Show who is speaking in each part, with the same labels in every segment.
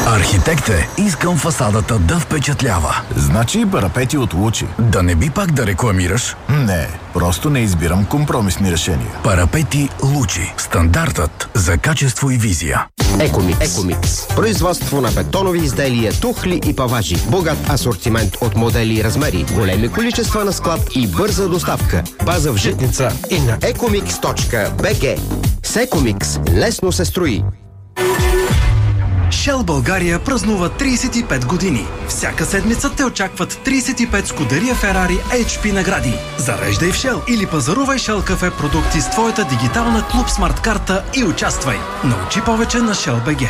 Speaker 1: Архитекте, искам фасадата да впечатлява.
Speaker 2: Значи парапети от Лучи.
Speaker 1: Да не би пак да рекламираш?
Speaker 2: Не, просто не избирам компромисни решения.
Speaker 1: Парапети Лучи. Стандартът за качество и визия.
Speaker 3: Екомикс. Производство на бетонови изделия, тухли и паважи. Богат асортимент от модели и размери. Големи количества на склад и бърза доставка. База в Житница и на ecomix.bg. С Екомикс лесно се строи.
Speaker 4: Shell България празнува 35 години. Всяка седмица те очакват 35 Скудерия Ферари HP награди. Зареждай в Shell или пазарувай Shell кафе продукти с твоята дигитална Клуб Смарт карта и участвай. Научи повече на Shell BG.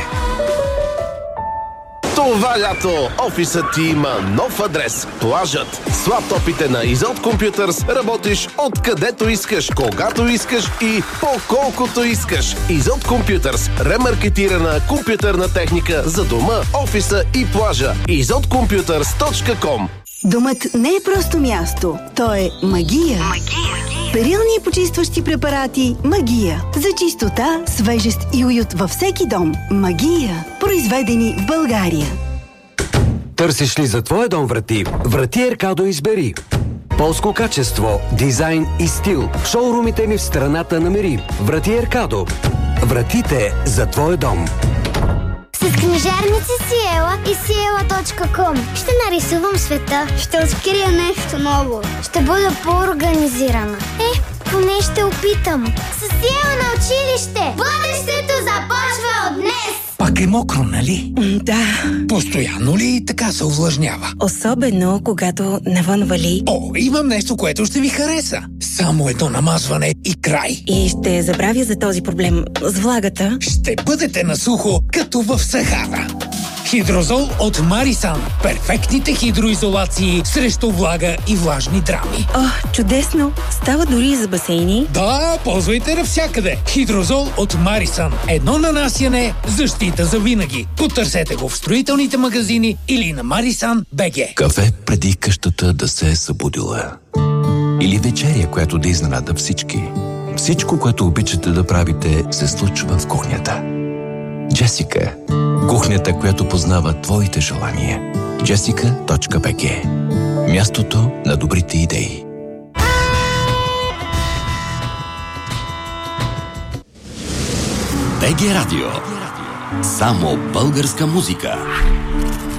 Speaker 5: Това лято офисът ти има нов адрес. Плажът. С лаптопите на Изот Computers работиш откъдето искаш, когато искаш и по колкото искаш. Изот Computers. Ремаркетирана компютърна техника за дома, офиса и плажа. izotcomputers.com.
Speaker 6: Домът не е просто място. То е магия. Перилни и почистващи препарати Магия. За чистота, свежест и уют във всеки дом. Магия. Произведени в България.
Speaker 7: Търсиш ли за твоя дом врати? Врати Еркадо избери. Полско качество, дизайн и стил. В шоурумите ни в страната намери. Врати Еркадо. Вратите за твоя дом.
Speaker 8: С книжарници Сиела и Сиела.com ще нарисувам света, ще открия нещо ново, ще бъда по-организирана. Поне ще опитам. С Сиела на училище! Бъдещето започва от днес!
Speaker 9: Пак е мокро, нали?
Speaker 10: Да.
Speaker 9: Постоянно ли така се увлажнява?
Speaker 10: Особено, когато навън вали.
Speaker 9: О, имам нещо, което ще ви хареса. Само едно намазване и край.
Speaker 10: И ще забравя за този проблем с влагата.
Speaker 9: Ще бъдете на сухо, като в Сахара. Хидрозол от Марисан. Перфектните хидроизолации срещу влага и влажни драми.
Speaker 10: О, чудесно! Става дори и за басейни.
Speaker 9: Да, ползвайте навсякъде. Хидрозол от Марисан. Едно нанасяне, защита за винаги. Потърсете го в строителните магазини или на Marisan.bg.
Speaker 11: Кафе преди къщата да се е събудила. Или вечеря, която да изненада всички. Всичко, което обичате да правите, се случва в кухнята. Джесика. Кухнята, която познава твоите желания. Jessica.bg. Мястото на добрите идеи.
Speaker 12: BG Радио. Само българска музика.